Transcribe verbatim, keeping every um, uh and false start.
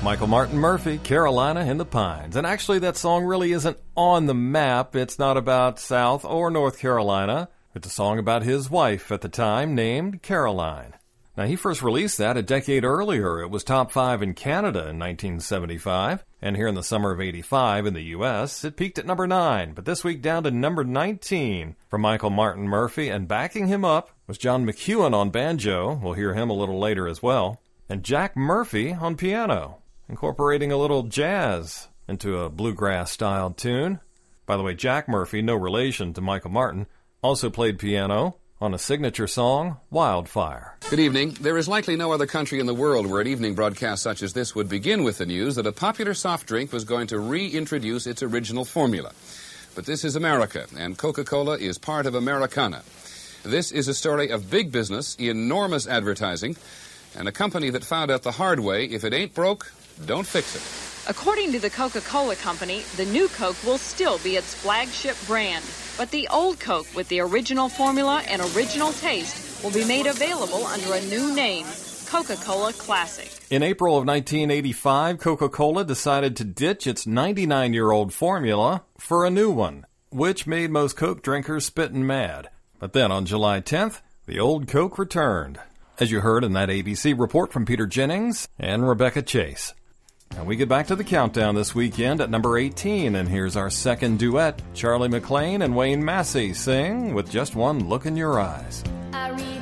Michael Martin Murphey, Carolina in the Pines. And actually that song really isn't on the map. It's not about South or North Carolina. It's a song about his wife at the time named Caroline. Now, he first released that a decade earlier. It was top five in Canada in nineteen seventy-five. And here in the summer of eighty-five in the U S, it peaked at number nine. But this week down to number nineteen for Michael Martin Murphey. And backing him up was John McEuen on banjo. We'll hear him a little later as well. And Jack Murphy on piano, incorporating a little jazz into a bluegrass-styled tune. By the way, Jack Murphy, no relation to Michael Martin, also played piano on a signature song, Wildfire. Good evening. There is likely no other country in the world where an evening broadcast such as this would begin with the news that a popular soft drink was going to reintroduce its original formula. But this is America, and Coca-Cola is part of Americana. This is a story of big business, enormous advertising, and a company that found out the hard way, if it ain't broke, don't fix it. According to the Coca-Cola Company, the new Coke will still be its flagship brand, but the old Coke with the original formula and original taste will be made available under a new name, Coca-Cola Classic. In April of nineteen eighty-five, Coca-Cola decided to ditch its ninety-nine-year-old formula for a new one, which made most Coke drinkers spittin' mad. But then on July tenth, the old Coke returned, as you heard in that A B C report from Peter Jennings and Rebecca Chase. Now we get back to the countdown this weekend at number eighteen, and here's our second duet. Charlie McClain and Wayne Massey sing With Just One Look in Your Eyes. I read